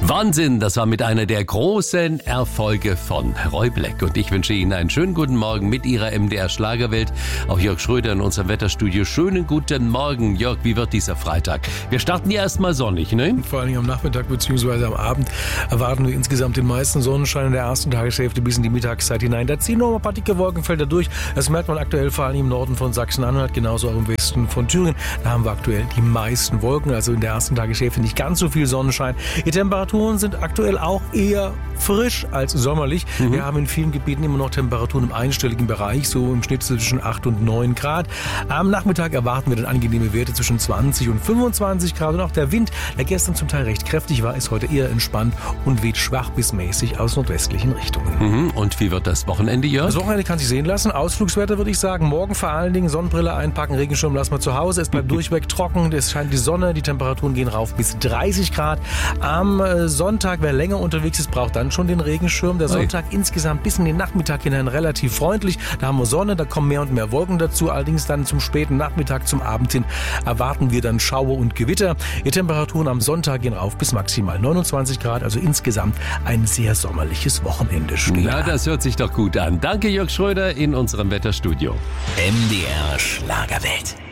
Wahnsinn, das war mit einer der großen Erfolge von Roy Black. Und ich wünsche Ihnen einen schönen guten Morgen mit Ihrer MDR Schlagerwelt. Auch Jörg Schröder in unserem Wetterstudio. Schönen guten Morgen, Jörg. Wie wird dieser Freitag? Wir starten ja erstmal sonnig, ne? Vor allem am Nachmittag bzw. am Abend erwarten wir insgesamt den meisten Sonnenschein in der ersten Tageshälfte bis in die Mittagszeit hinein. Da ziehen noch mal ein paar dicke Wolkenfelder durch. Das merkt man aktuell vor allem im Norden von Sachsen-Anhalt, genauso auch im Westen von Thüringen. Da haben wir aktuell die meisten Wolken, also in der ersten Tageshälfte nicht ganz so viel Sonnenschein. Die Temperaturen sind aktuell auch eher frisch als sommerlich. Wir haben in vielen Gebieten immer noch Temperaturen im einstelligen Bereich, so im Schnitt zwischen 8 und 9 Grad. Am Nachmittag erwarten wir dann angenehme Werte zwischen 20 und 25 Grad. Und auch der Wind, der gestern zum Teil recht kräftig war, ist heute eher entspannt und weht schwach bis mäßig aus nordwestlichen Richtungen. Und wie wird das Wochenende, Jörg? Das Wochenende kann sich sehen lassen. Ausflugswetter würde ich sagen. Morgen vor allen Dingen Sonnenbrille einpacken, Regenschirm lassen wir zu Hause. Es bleibt durchweg trocken, es scheint die Sonne, die Temperaturen gehen rauf bis 30 Grad. Am Sonntag, wer länger unterwegs ist, braucht dann schon den Regenschirm. Der Sonntag insgesamt bis in den Nachmittag hinein relativ freundlich. Da haben wir Sonne, da kommen mehr und mehr Wolken dazu. Allerdings dann zum späten Nachmittag, zum Abend hin erwarten wir dann Schauer und Gewitter. Die Temperaturen am Sonntag gehen rauf bis maximal 29 Grad. Also insgesamt ein sehr sommerliches Wochenende. Na, das hört sich doch gut an. Danke, Jörg Schröder in unserem Wetterstudio. MDR Schlagerwelt.